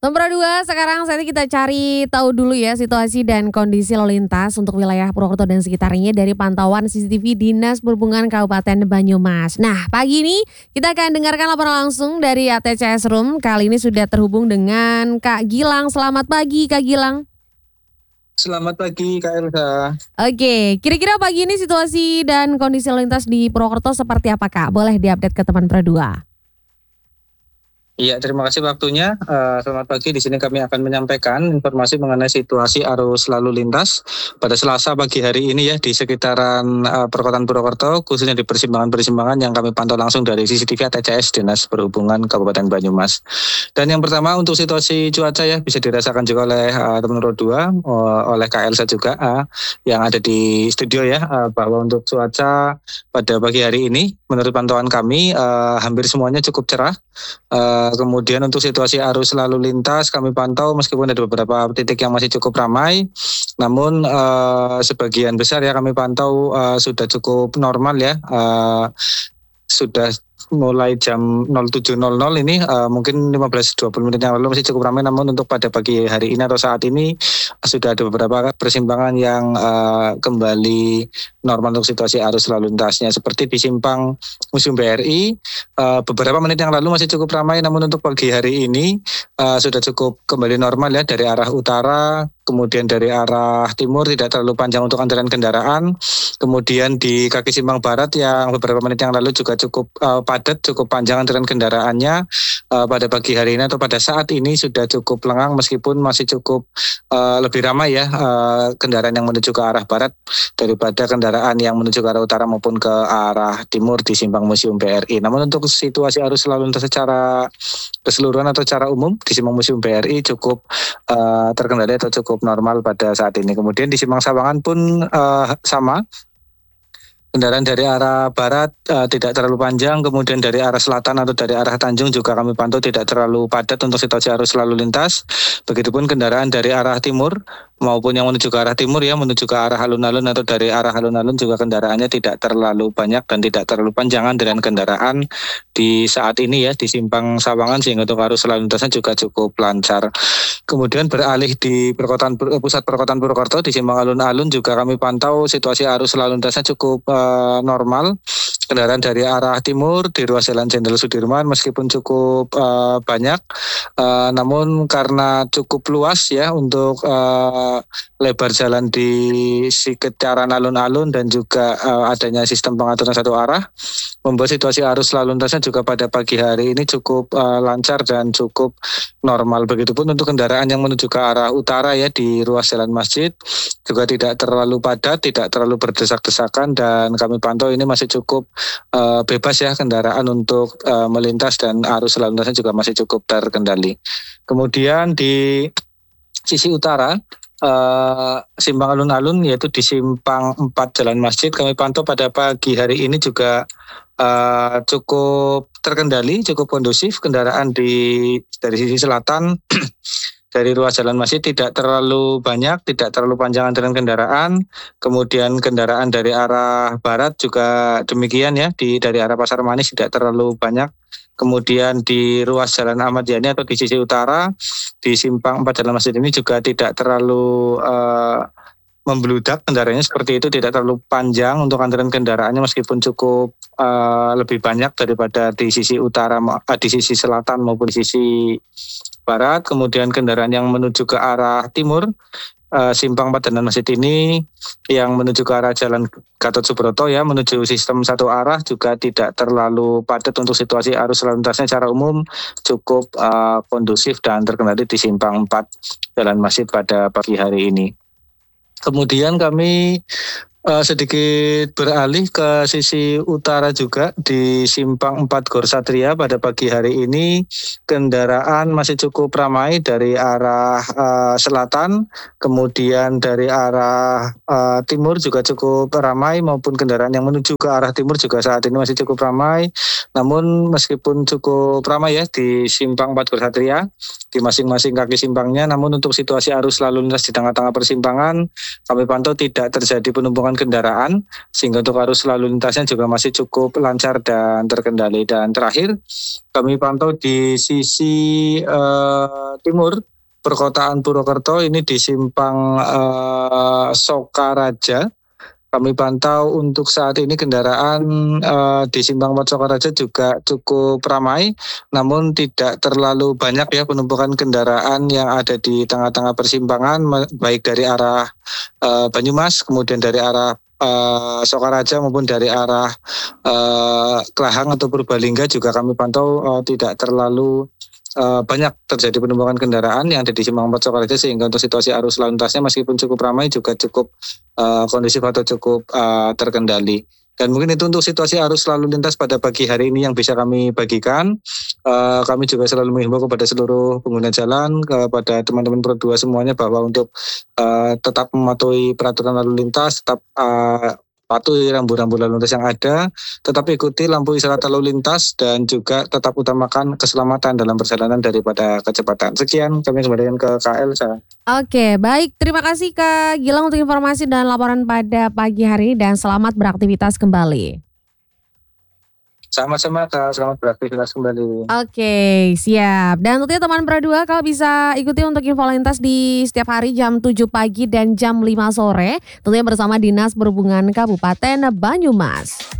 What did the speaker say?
Nomor 2, sekarang saatnya kita cari tahu dulu ya situasi dan kondisi lalu lintas untuk wilayah Purwokerto dan sekitarnya dari pantauan CCTV Dinas Perhubungan Kabupaten Banyumas. Nah, pagi ini kita akan dengarkan laporan langsung dari ATCS Room. Kali ini sudah terhubung dengan Kak Gilang. Selamat pagi Kak Gilang. Selamat pagi Kak Elsa. Oke, kira-kira pagi ini situasi dan kondisi lalu lintas di Purwokerto seperti apa Kak? Boleh diupdate ke teman Pro 2. Iya, terima kasih waktunya. Selamat pagi. Di sini kami akan menyampaikan informasi mengenai situasi arus lalu lintas pada Selasa pagi hari ini ya di sekitaran perkotaan Purwokerto, khususnya di persimpangan-persimpangan yang kami pantau langsung dari CCTV ATCS Dinas Perhubungan Kabupaten Banyumas. Dan yang pertama untuk situasi cuaca ya bisa dirasakan juga oleh teman Pro 2, oleh Kak Elsa juga yang ada di studio ya, bahwa untuk cuaca pada pagi hari ini menurut pantauan kami hampir semuanya cukup cerah. Kemudian untuk situasi arus lalu lintas kami pantau meskipun ada beberapa titik yang masih cukup ramai, namun sebagian besar ya kami pantau sudah cukup normal ya. Sudah mulai jam 07.00 ini mungkin 15-20 menit yang lalu masih cukup ramai, namun untuk pada pagi hari ini atau saat ini sudah ada beberapa persimpangan yang kembali normal untuk situasi arus lalu lintasnya, seperti di simpang Museum BRI beberapa menit yang lalu masih cukup ramai, namun untuk pagi hari ini sudah cukup kembali normal ya, dari arah utara kemudian dari arah timur tidak terlalu panjang untuk antrean kendaraan. Kemudian di kaki simpang barat yang beberapa menit yang lalu juga cukup padat, cukup panjang antrean kendaraannya pada pagi hari ini atau pada saat ini sudah cukup lengang meskipun masih cukup lebih ramai ya kendaraan yang menuju ke arah barat daripada kendaraan yang menuju ke arah utara maupun ke arah timur di simpang Museum BRI. Namun untuk situasi arus lalu lintas secara keseluruhan atau secara umum di simpang Museum BRI cukup terkendali atau cukup normal pada saat ini. Kemudian di simpang Sawangan pun sama. Kendaraan dari arah barat tidak terlalu panjang, kemudian dari arah selatan atau dari arah Tanjung juga kami pantau tidak terlalu padat untuk situasi arus lalu lintas. Begitupun kendaraan dari arah timur maupun yang menuju ke arah timur ya, menuju ke arah alun-alun atau dari arah alun-alun juga kendaraannya tidak terlalu banyak dan tidak terlalu panjangan dengan kendaraan di saat ini ya di simpang Sawangan, sehingga untuk arus lalu lintasnya juga cukup lancar. Kemudian beralih di pusat perkotaan Purwokerto di simpang alun-alun juga kami pantau situasi arus lalu lintasnya cukup normal. Kendaraan dari arah timur di ruas Jalan Jenderal Sudirman meskipun cukup banyak, namun karena cukup luas ya untuk lebar jalan di sekitaran alun-alun dan juga adanya sistem pengaturan satu arah, membuat situasi arus lalu lintasnya juga pada pagi hari ini cukup lancar dan cukup normal. Begitupun untuk kendaraan yang menuju ke arah utara ya di ruas Jalan Masjid juga tidak terlalu padat, tidak terlalu berdesak-desakan, dan kami pantau ini masih cukup bebas ya kendaraan untuk melintas dan arus lalu lintasnya juga masih cukup terkendali. Kemudian di sisi utara simpang alun-alun yaitu di simpang 4 Jalan Masjid kami pantau pada pagi hari ini juga cukup terkendali, cukup kondusif. Kendaraan dari sisi selatan dari ruas Jalan Masjid tidak terlalu banyak, tidak terlalu panjang antrean kendaraan. Kemudian kendaraan dari arah barat juga demikian ya, dari arah Pasar Manis tidak terlalu banyak. Kemudian di ruas Jalan Ahmad Yani atau di sisi utara di simpang 4 Jalan Masjid ini juga tidak terlalu membludak kendaraannya, seperti itu, tidak terlalu panjang untuk antrean kendaraannya meskipun cukup lebih banyak daripada di sisi utara, di sisi selatan maupun di sisi barat. Kemudian kendaraan yang menuju ke arah timur simpang 4 Jalan Masjid ini yang menuju ke arah Jalan Gatot Subroto ya, menuju sistem satu arah juga tidak terlalu padat. Untuk situasi arus lalu lintasnya secara umum cukup kondusif dan terkendali di simpang 4 Jalan Masjid pada pagi hari ini. Kemudian kami sedikit beralih ke sisi utara juga di simpang 4 Gor Satria pada pagi hari ini kendaraan masih cukup ramai dari arah selatan, kemudian dari arah timur juga cukup ramai, maupun kendaraan yang menuju ke arah timur juga saat ini masih cukup ramai. Namun meskipun cukup ramai ya di simpang 4 Gor Satria, di masing-masing kaki simpangnya. Namun untuk situasi arus lalu lintas di tengah-tengah persimpangan, kami pantau tidak terjadi penumpukan kendaraan, sehingga untuk arus lalu lintasnya juga masih cukup lancar dan terkendali. Dan terakhir, kami pantau di sisi timur perkotaan Purwokerto, ini di simpang Sokaraja. Kami pantau untuk saat ini kendaraan di simpang Sokaraja juga cukup ramai, namun tidak terlalu banyak ya penumpukan kendaraan yang ada di tengah-tengah persimpangan, baik dari arah Banyumas, kemudian dari arah Sokaraja maupun dari arah Kelahang atau Purbalingga juga kami pantau tidak terlalu banyak terjadi penumpukan kendaraan yang ada di simpang Sokaraja, sehingga untuk situasi arus lalu lintasnya meskipun cukup ramai juga cukup kondusif atau cukup terkendali. Dan mungkin itu untuk situasi arus lalu lintas pada pagi hari ini yang bisa kami bagikan. Kami juga selalu menghimbau kepada seluruh pengguna jalan, kepada teman-teman Pro 2 semuanya bahwa untuk tetap mematuhi peraturan lalu lintas, tetap patuhi rambu-rambu lalu lintas yang ada, tetap ikuti lampu isyarat lalu lintas, dan juga tetap utamakan keselamatan dalam perjalanan daripada kecepatan. Sekian, kami kembalikan ke KL. Oke, baik. Terima kasih Kak Gilang untuk informasi dan laporan pada pagi hari ini, dan selamat beraktivitas kembali. Sama-sama Kak, selamat beraktivitas kembali. Oke, siap. Dan tentunya teman Pro 2, kalau bisa ikuti untuk info lalu lintas di setiap hari jam 7 pagi dan jam 5 sore, tentunya bersama Dinas Perhubungan Kabupaten Banyumas.